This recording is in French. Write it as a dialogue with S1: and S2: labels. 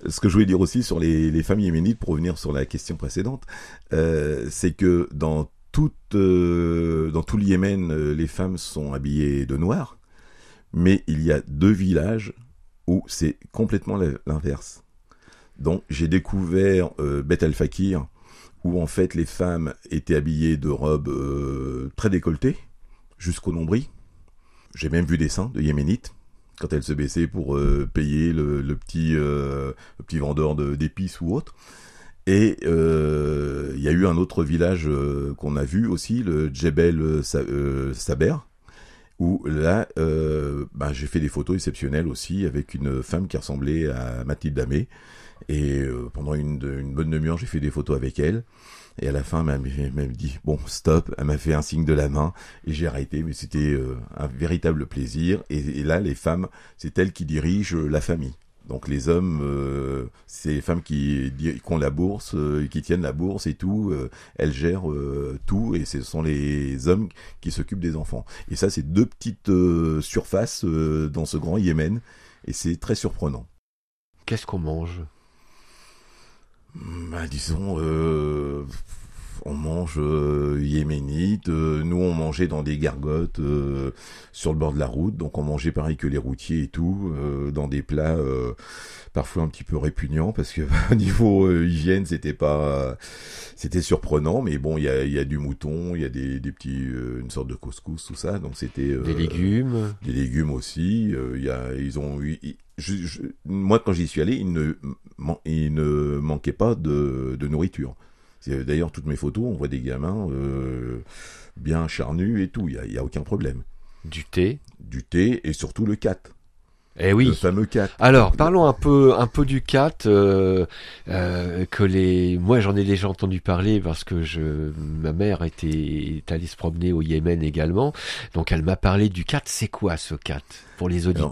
S1: Ce que je voulais dire aussi sur les femmes yéménites, pour revenir sur la question précédente, c'est que dans tout le Yémen, les femmes sont habillées de noir, mais il y a 2 villages où c'est complètement l'inverse. Donc j'ai découvert Beth al-Fakir, où en fait les femmes étaient habillées de robes très décolletées, jusqu'au nombril. J'ai même vu des seins de yéménites, quand elles se baissaient pour payer le petit vendeur d'épices ou autre. Et il y a eu un autre village qu'on a vu aussi, le Djebel Saber, où là, j'ai fait des photos exceptionnelles aussi, avec une femme qui ressemblait à Mathilde Amé. Et pendant une bonne demi-heure, j'ai fait des photos avec elle. Et à la fin, elle m'a dit « Bon, stop !» Elle m'a fait un signe de la main et j'ai arrêté. Mais c'était un véritable plaisir. Et là, les femmes, c'est elles qui dirigent la famille. Donc les hommes, c'est les femmes qui ont la bourse, qui tiennent la bourse et tout. Elles gèrent tout et ce sont les hommes qui s'occupent des enfants. Et ça, c'est 2 petites surfaces dans ce grand Yémen. Et c'est très surprenant.
S2: Qu'est-ce qu'on mange ?
S1: Disons, on mange yéménite. Nous, on mangeait dans des gargotes sur le bord de la route. Donc, on mangeait pareil que les routiers et tout, dans des plats parfois un petit peu répugnants parce que niveau hygiène, c'était surprenant. Mais bon, il y a du mouton, il y a des petits, une sorte de couscous, tout ça. Donc, c'était
S2: des légumes
S1: aussi. Moi, quand j'y suis allé, il ne manquait pas de nourriture. D'ailleurs, toutes mes photos, on voit des gamins bien charnus et tout. Il y a aucun problème.
S2: Du thé
S1: Et surtout le kat.
S2: Eh oui.
S1: Le fameux kat.
S2: Alors, parlons un peu du kat moi j'en ai déjà entendu parler parce que ma mère est allée se promener au Yémen également. Donc elle m'a parlé du kat. C'est quoi ce kat pour les auditeurs?